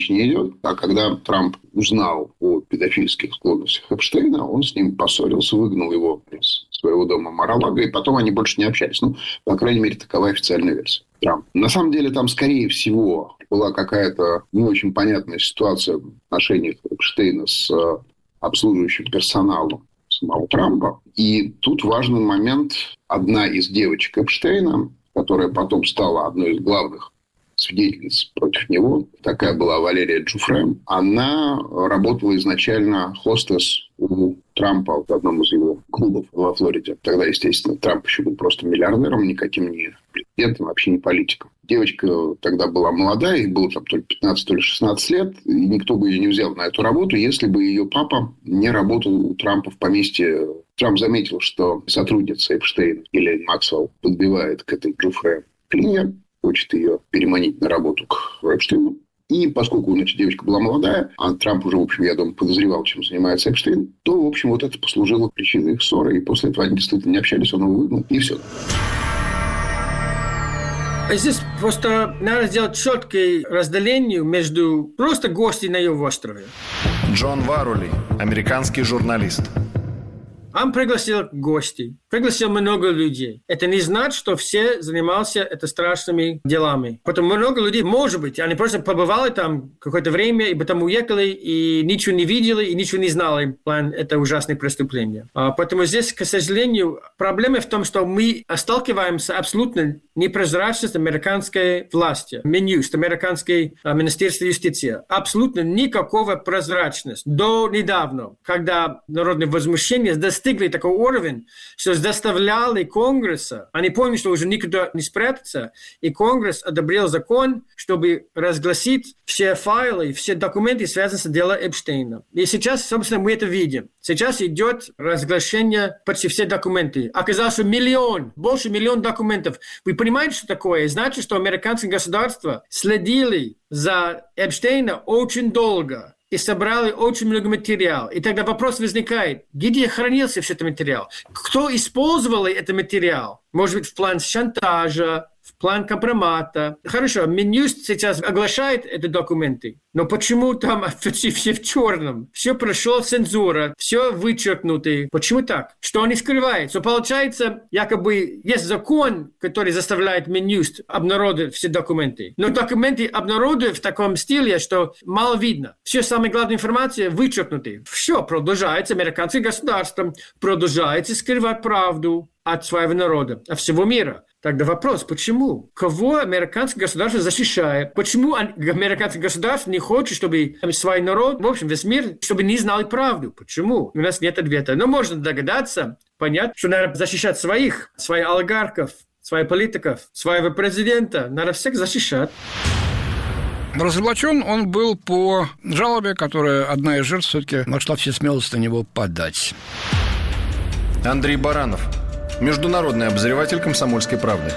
речь не идет. А когда Трамп узнал о педофильских склонностях Эпштейна, он с ним поссорился, выгнал его из своего дома Мар-а-Лаго, и потом они больше не общались. Ну, по крайней мере, такова официальная версия Трампа. На самом деле, там, скорее всего, была какая-то не очень понятная ситуация в отношениях Эпштейна с обслуживающим персоналом самого Трампа. И тут важный момент. Одна из девочек Эпштейна, которая потом стала одной из главных свидетельниц против него, такая была Валерия Джуфре, она работала изначально хостес у Трампа в одном из его клубов во Флориде. Тогда, естественно, Трамп еще был просто миллиардером, никаким не президентом, вообще не политиком. Девочка тогда была молодая, ей было там то ли 15, то ли 16 лет, и никто бы ее не взял на эту работу, если бы ее папа не работал у Трампа в поместье. Трамп заметил, что сотрудница Эпштейна, Гиллиан Максвелл, подбивает к этой Джуфре клинья, хочет ее переманить на работу к Эпштейну. И поскольку, значит, девочка была молодая, а Трамп уже, в общем, я думаю, подозревал, чем занимается Эпштейн, то, в общем, вот это послужило причиной их ссоры. И после этого они действительно не общались, он его выгнал, и все. Здесь просто надо сделать четкое разделение между просто гостями на его острове. Джон Варули, американский журналист. Он пригласил гостей, пригласил много людей. Это не значит, что все занимался страшными делами. Потому много людей, может быть, они просто побывали там какое-то время, и потом уехали, и ничего не видели, и ничего не знали план это ужасное преступление. Поэтому здесь, к сожалению, проблема в том, что мы сталкиваемся абсолютно непрозрачность американской власти, Минюст, американское Министерство юстиции. Абсолютно никакого прозрачности. До недавно, когда народное возмущение достигли такого уровня, что заставляли Конгресса, они поняли, что уже никуда не спрятаться, и Конгресс одобрил закон, чтобы разгласить все файлы, все документы, связанные с делом Эпштейна. И сейчас, собственно, мы это видим. Сейчас идет разглашение почти все документы. Оказалось, что больше миллиона документов. Вы понимаете, что такое? Значит, что американское государство следили за Эпштейна очень долго и собрали очень много материала. И тогда вопрос возникает, где хранился все этот материал? Кто использовал этот материал? Может быть, в плане шантажа, в план компромата. Хорошо, Минюст сейчас оглашает эти документы, но почему там все в черном? Все прошло цензура, все вычеркнуто. Почему так? Что они скрывают? Что получается, якобы есть закон, который заставляет Минюст обнародовать все документы, но документы обнародуют в таком стиле, что мало видно. Все самая главная информация вычеркнута. Все продолжается, американское государство продолжает скрывать правду от своего народа, от всего мира. Тогда вопрос, почему? Кого американское государство защищает? Почему американское государство не хочет, чтобы свой народ, в общем, весь мир, чтобы не знали правду? Почему? У нас нет ответа. Но можно догадаться, понять, что надо защищать своих олигархов, своих политиков, своего президента. Надо всех защищать. Разоблачен он был по жалобе, которую одна из жертв все-таки нашла все смелость на него подать. Андрей Баранов, международный обозреватель «Комсомольской правды».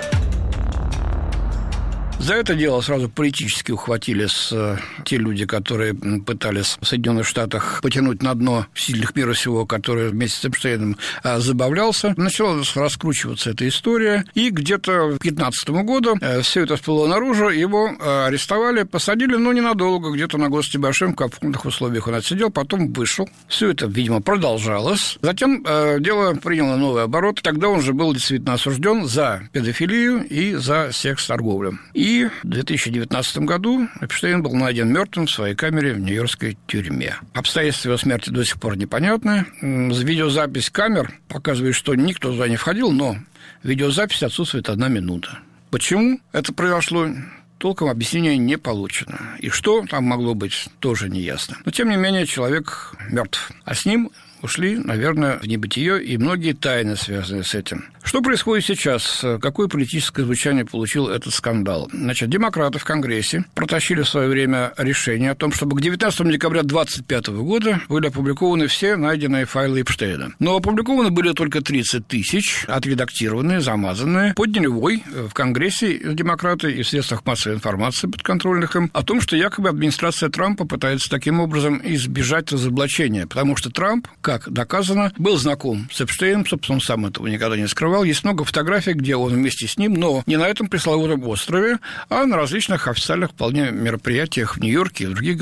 За это дело сразу политически ухватились те люди, которые пытались в Соединенных Штатах потянуть на дно сильных мира сего, который вместе с Эпштейном забавлялся. Начала раскручиваться эта история, и где-то к 2015 году все это всплыло наружу, его арестовали, посадили, но ненадолго, где-то на гостебашем, в комфортных условиях он отсидел, потом вышел. Все это, видимо, продолжалось. Затем дело приняло новый оборот. Тогда он же был действительно осужден за педофилию и за секс-торговлю. И в 2019 году Эпштейн был найден мертвым в своей камере в нью-йоркской тюрьме. Обстоятельства его смерти до сих пор непонятны. Видеозапись камер показывает, что никто туда не входил, но видеозапись отсутствует 1 минута. Почему это произошло? Толком объяснения не получено. И что там могло быть, тоже неясно. Но, тем не менее, человек мертв. А с ним ушли, наверное, в небытие и многие тайны, связанные с этим. Что происходит сейчас? Какое политическое звучание получил этот скандал? Значит, демократы в Конгрессе протащили в свое время решение о том, чтобы к 19 декабря 2025 года были опубликованы все найденные файлы Эпштейна. Но опубликованы были только 30 тысяч, отредактированные, замазанные. Подняли вой в Конгрессе демократы и в средствах массовой информации подконтрольных им о том, что якобы администрация Трампа пытается таким образом избежать разоблачения, потому что Трамп, как доказано, был знаком с Эпштейном, собственно, он сам этого никогда не скрывал. Есть много фотографий, где он вместе с ним, но не на этом пресловутом острове, а на различных официальных вполне мероприятиях в Нью-Йорке и в других